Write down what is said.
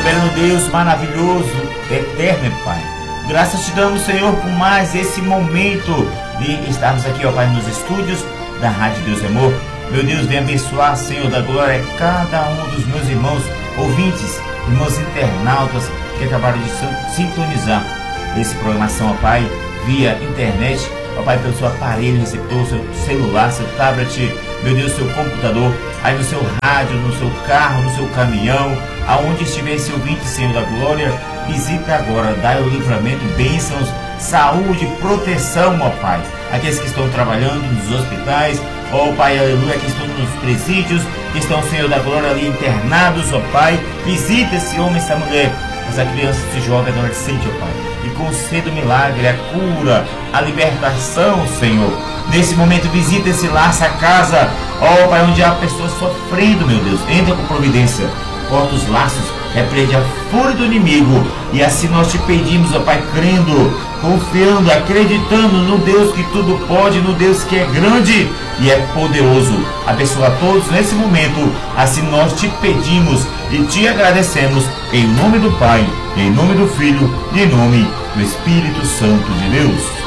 soberano Deus, maravilhoso, eterno, Pai. Graças te damos, Senhor, por mais esse momento de estarmos aqui, ó Pai, nos estúdios da Rádio Deus Amor. Meu Deus, vem abençoar, Senhor da glória, cada um dos meus irmãos ouvintes, irmãos internautas que acabaram de sintonizar esse programação, ó Pai, via internet, ó Pai, pelo seu aparelho receptor, seu celular, seu tablet, meu Deus, seu computador, aí no seu rádio, no seu carro, no seu caminhão, aonde estiver esse ouvinte, Senhor da glória, visita agora, dá o livramento, bênçãos, saúde, proteção, ó Pai, aqueles que estão trabalhando nos hospitais, ó Pai, aleluia, que estão nos presídios, que estão, Senhor da glória, ali internados, ó Pai, visita esse homem, essa mulher, essa criança, esse jovem adolescente, ó Pai, e conceda o milagre, a cura, a libertação, Senhor. Nesse momento, visita esse lar, essa casa, ó Pai, onde há pessoas sofrendo, meu Deus, entra com providência, corta os laços, repreende a fúria do inimigo, e assim nós te pedimos, ó Pai, crendo, confiando, acreditando no Deus que tudo pode, no Deus que é grande e é poderoso. Abençoa a todos nesse momento, assim nós te pedimos e te agradecemos, em nome do Pai, em nome do Filho e em nome do Espírito Santo de Deus.